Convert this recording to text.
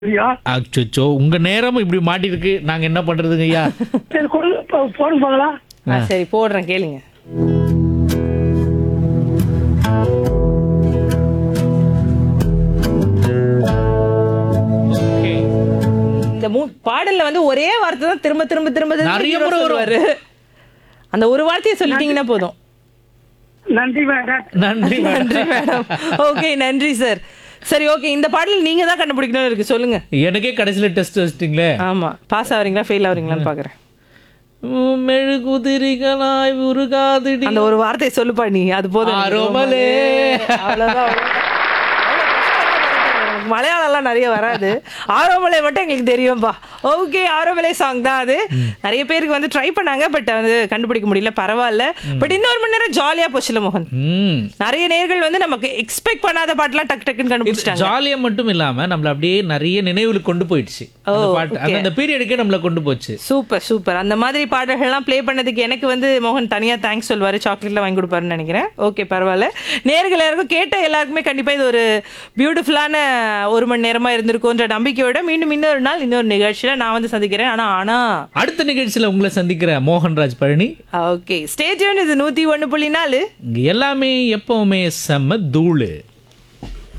ஐயா அச்சோ உங்க நேரம் இப்படி மாட்டிருக்கு நாங்க என்ன பண்றதுங்க ஐயா? சரி போடுங்க பார்க்கலாம். சரி போடுறேன் கேளுங்க. இந்த பாடல்ல வந்து ஒரே வார்த்தை தான் திரும்ப திரும்ப திரும்ப திரும்ப நிறைய hero முறை வரும். சொல்லுவாரு. அந்த ஒரு வார்த்தையை சொல்லிட்டீங்கன்னா போதும். நன்றி மேடம். நன்றி நன்றி மேடம். ஓகே நன்றி சார். சரி ஓகே, இந்த பாடல் நீங்க தான் கண்டுபிடிக்கணும் இருக்கு, சொல்லுங்க. எனக்கே கடைசியில டெஸ்ட் வச்சிட்டீங்களே. ஆமா, பாஸ் ஆவறீங்களா ஃபெயில் ஆவறீங்களான்னு பாக்குறேன். மெழுகுதிரிகளாய் உருகாதிடி அந்த ஒரு வார்த்தையை சொல்லுப்பா நீ, அது போதும். ஆரோமலே. அவ்வளவுதான். மலையாளம்லாம் நிறைய வராது, ஆரோமலை மட்டும் எங்களுக்கு தெரியும்பா. ஓகே, ஆரோமலை சாங் தான் அது. நிறைய பேருக்கு வந்து ட்ரை பண்ணாங்க, பட் வந்து கண்டுபிடிக்க முடியல. பரவாயில்ல. பட் இன்னொரு மணி நேரம் ஜாலியா போச்சுல மோகன். நிறைய நேர்கள் வந்து நமக்கு எக்ஸ்பெக்ட் பண்ணாத பாட்டுலாம் டக்கு டக்குன்னு கண்டுபிடிச்சிட்டாங்க. ஜாலியா மட்டும் இல்லாம நம்மள அப்படியே நிறைய நினைவுகளுக்கு கொண்டு போயிடுச்சு அந்த பாட்டு. அந்த பீரியடுக்கே நம்மள கொண்டு போச்சு. Super super. அந்த மாதிரி பாடல்கள்லாம் ப்ளே பண்ணதுக்கு எனக்கு வந்து மோகன் தனியா தேங்க்ஸ் சொல்வாரு, சாக்லேட்லாம் வாங்கி கொடுப்பாருன்னு நினைக்கிறேன். ஓகே பரவாயில்ல. நேர்கள் எல்லாருக்கும் கேட்ட எல்லாருக்குமே கண்டிப்பா இது ஒரு பியூட்டிஃபுல்லான ஒரு மணி நேரமா இருந்திருக்கும்ன்ற நம்பிக்கையோட மீண்டும் இன்னொரு நாள் இன்னொரு நிகழ்ச்சியில நான் வந்து சந்திக்கிறேன். ஆனா அடுத்த நிகழ்ச்சியில உங்களை சந்திக்கிற Mohanraj Palani. Okay, stay tune. இது 101.4. இங்க எல்லாமே எப்பவுமே செம்ம தூளு.